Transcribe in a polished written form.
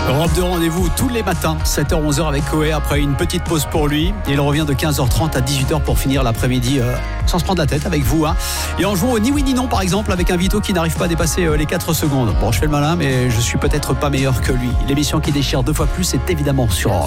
Europe de rendez-vous tous les matins, 7h-11h avec Koé après une petite pause pour lui. Il revient de 15h30 à 18h pour finir l'après-midi sans se prendre la tête avec vous. Et en jouant au ni oui ni non par exemple avec un Vito qui n'arrive pas à dépasser les 4 secondes. Bon, je fais le malin mais je suis peut-être pas meilleur que lui. L'émission qui déchire 2 fois plus est évidemment sur Europe.